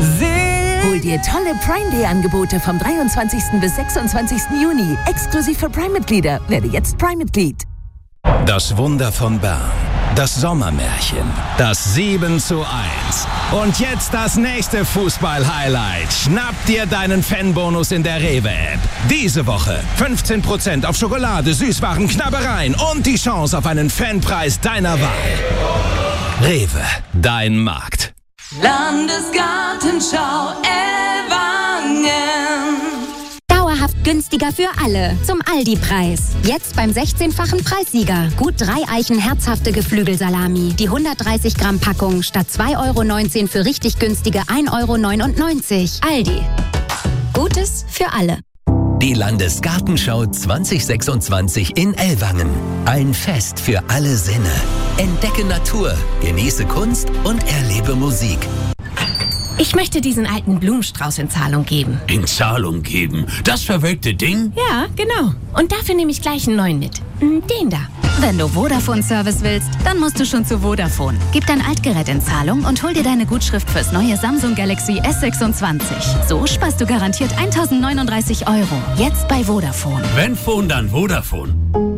Hol dir tolle Prime Day Angebote vom 23. bis 26. Juni. Exklusiv für Prime-Mitglieder. Werde jetzt Prime-Mitglied. Das Wunder von Bern. Das Sommermärchen. Das 7:1. Und jetzt das nächste Fußball-Highlight. Schnapp dir deinen Fanbonus in der Rewe-App. Diese Woche 15% auf Schokolade, Süßwaren, Knabbereien und die Chance auf einen Fanpreis deiner Wahl. Rewe, dein Markt. Landesgartenschau Ellwangen. Dauerhaft günstiger für alle. Zum Aldi-Preis. Jetzt beim 16-fachen Preissieger. Gut 3 Eichen herzhafte Geflügelsalami. Die 130 Gramm Packung statt 2,19 € für richtig günstige 1,99 € Aldi. Gutes für alle. Die Landesgartenschau 2026 in Ellwangen. Ein Fest für alle Sinne. Entdecke Natur, genieße Kunst und erlebe Musik. Ich möchte diesen alten Blumenstrauß in Zahlung geben. In Zahlung geben? Das verwelkte Ding? Ja, genau. Und dafür nehme ich gleich einen neuen mit. Den da. Wenn du Vodafone-Service willst, dann musst du schon zu Vodafone. Gib dein Altgerät in Zahlung und hol dir deine Gutschrift fürs neue Samsung Galaxy S26. So sparst du garantiert 1.039 €. Jetzt bei Vodafone. Wenn Phone, dann Vodafone.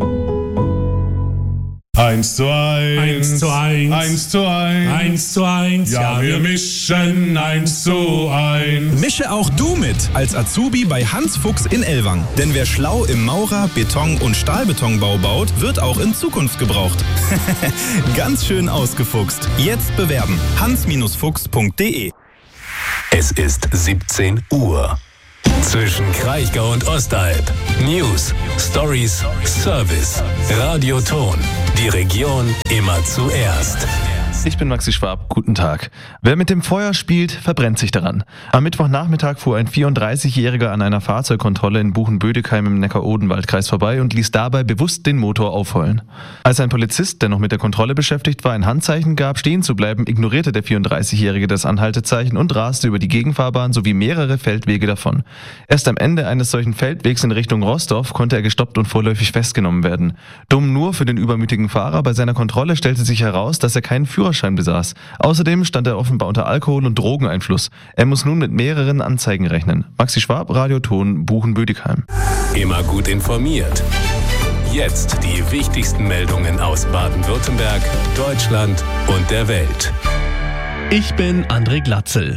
1:1. 1:1. 1:1. 1:1. Ja, wir mischen 1:1. Mische auch du mit als Azubi bei Hans Fuchs in Ellwangen. Denn wer schlau im Maurer-, Beton- und Stahlbetonbau baut, wird auch in Zukunft gebraucht. Ganz schön ausgefuchst. Jetzt bewerben. hans-fuchs.de. Es ist 17 Uhr. Zwischen Kraichgau und Ostalb. News, Stories, Service. Radioton. Die Region immer zuerst. Ich bin Maxi Schwab, guten Tag. Wer mit dem Feuer spielt, verbrennt sich daran. Am Mittwochnachmittag fuhr ein 34-Jähriger an einer Fahrzeugkontrolle in Buchenbödekheim im Neckar-Odenwald-Kreis vorbei und ließ dabei bewusst den Motor aufheulen. Als ein Polizist, der noch mit der Kontrolle beschäftigt war, ein Handzeichen gab, stehen zu bleiben, ignorierte der 34-Jährige das Anhaltezeichen und raste über die Gegenfahrbahn sowie mehrere Feldwege davon. Erst am Ende eines solchen Feldwegs in Richtung Rostorf konnte er gestoppt und vorläufig festgenommen werden. Dumm nur für den übermütigen Fahrer, bei seiner Kontrolle stellte sich heraus, dass er keinen Führerschein besaß. Außerdem stand er offenbar unter Alkohol- und Drogeneinfluss. Er muss nun mit mehreren Anzeigen rechnen. Maxi Schwab, Radioton, Buchenbödekheim. Immer gut informiert. Jetzt die wichtigsten Meldungen aus Baden-Württemberg, Deutschland und der Welt. Ich bin André Glatzel.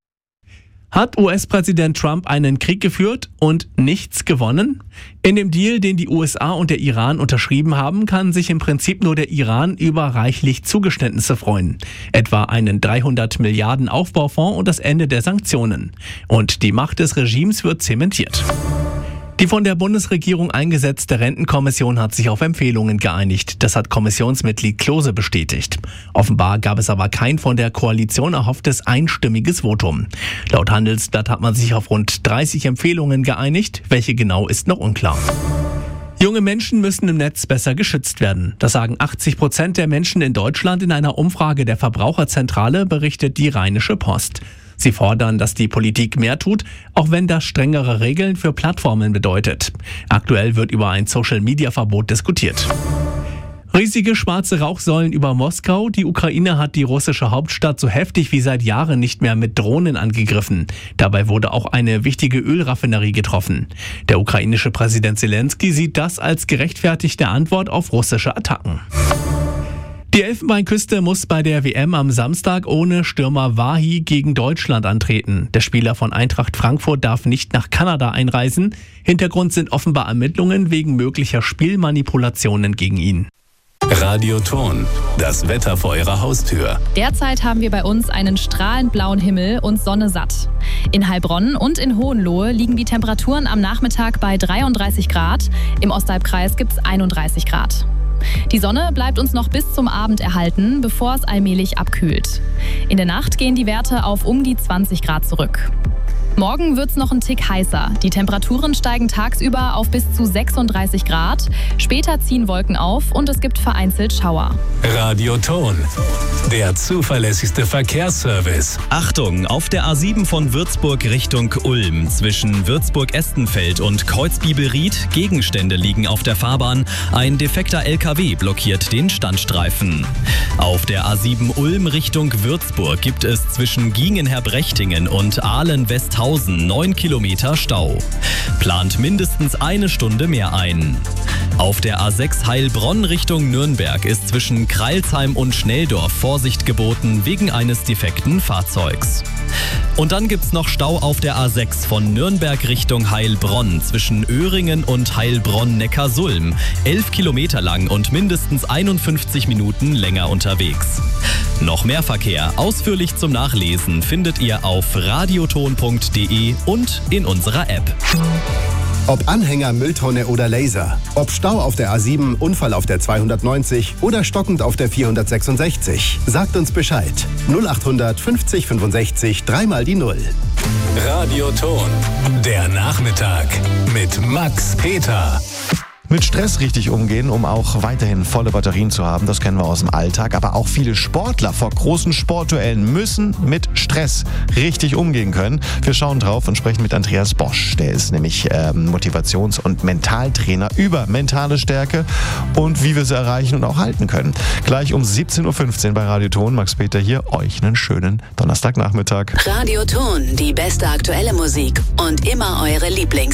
Hat US-Präsident Trump einen Krieg geführt und nichts gewonnen? In dem Deal, den die USA und der Iran unterschrieben haben, kann sich im Prinzip nur der Iran über reichlich Zugeständnisse freuen. Etwa einen 300 Milliarden Aufbaufonds und das Ende der Sanktionen. Und die Macht des Regimes wird zementiert. Die von der Bundesregierung eingesetzte Rentenkommission hat sich auf Empfehlungen geeinigt. Das hat Kommissionsmitglied Klose bestätigt. Offenbar gab es aber kein von der Koalition erhofftes einstimmiges Votum. Laut Handelsblatt hat man sich auf rund 30 Empfehlungen geeinigt. Welche genau ist noch unklar. Junge Menschen müssen im Netz besser geschützt werden. Das sagen 80% der Menschen in Deutschland in einer Umfrage der Verbraucherzentrale, berichtet die Rheinische Post. Sie fordern, dass die Politik mehr tut, auch wenn das strengere Regeln für Plattformen bedeutet. Aktuell wird über ein Social-Media-Verbot diskutiert. Riesige schwarze Rauchsäulen über Moskau. Die Ukraine hat die russische Hauptstadt so heftig wie seit Jahren nicht mehr mit Drohnen angegriffen. Dabei wurde auch eine wichtige Ölraffinerie getroffen. Der ukrainische Präsident Zelensky sieht das als gerechtfertigte Antwort auf russische Attacken. Die Elfenbeinküste muss bei der WM am Samstag ohne Stürmer Wahi gegen Deutschland antreten. Der Spieler von Eintracht Frankfurt darf nicht nach Kanada einreisen. Hintergrund sind offenbar Ermittlungen wegen möglicher Spielmanipulationen gegen ihn. Radioton, das Wetter vor Ihrer Haustür. Derzeit haben wir bei uns einen strahlend blauen Himmel und Sonne satt. In Heilbronn und in Hohenlohe liegen die Temperaturen am Nachmittag bei 33 Grad. Im Ostalbkreis gibt es 31 Grad. Die Sonne bleibt uns noch bis zum Abend erhalten, bevor es allmählich abkühlt. In der Nacht gehen die Werte auf um die 20 Grad zurück. Morgen wird's noch ein Tick heißer. Die Temperaturen steigen tagsüber auf bis zu 36 Grad. Später ziehen Wolken auf und es gibt vereinzelt Schauer. Radioton, der zuverlässigste Verkehrsservice. Achtung, auf der A7 von Würzburg Richtung Ulm zwischen Würzburg-Estenfeld und Kreuzbibelried. Gegenstände liegen auf der Fahrbahn. Ein defekter LKW blockiert den Standstreifen. Auf der A7 Ulm Richtung Würzburg gibt es zwischen Giengenher-Brechtingen und Ahlen-Westhausen 9 Kilometer Stau. Plant mindestens eine Stunde mehr ein. Auf der A6 Heilbronn Richtung Nürnberg ist zwischen Kreilsheim und Schnelldorf Vorsicht geboten wegen eines defekten Fahrzeugs. Und dann gibt's noch Stau auf der A6 von Nürnberg Richtung Heilbronn zwischen Öhringen und Heilbronn-Neckarsulm. 11 Kilometer lang und mindestens 51 Minuten länger unterwegs. Noch mehr Verkehr ausführlich zum Nachlesen findet ihr auf radioton.de und in unserer App. Ob Anhänger, Mülltonne oder Laser, ob Stau auf der A7, Unfall auf der 290 oder stockend auf der 466. Sagt uns Bescheid. 0800 50 65 3 die 0. Radioton, der Nachmittag mit Max Peter. Mit Stress richtig umgehen, um auch weiterhin volle Batterien zu haben, das kennen wir aus dem Alltag. Aber auch viele Sportler vor großen Sportduellen müssen mit Stress richtig umgehen können. Wir schauen drauf und sprechen mit Andreas Bosch. Der ist nämlich Motivations- und Mentaltrainer über mentale Stärke und wie wir sie erreichen und auch halten können. Gleich um 17.15 Uhr bei Radioton. Max Peter hier. Euch einen schönen Donnerstagnachmittag. Radioton, die beste aktuelle Musik und immer eure Lieblings